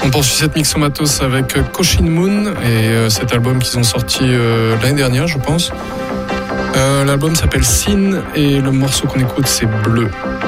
On poursuit cette Mixomatos avec Koshin Moon et cet album qu'ils ont sorti l'année dernière, je pense. L'album s'appelle Sin et le morceau qu'on écoute, c'est Bleu.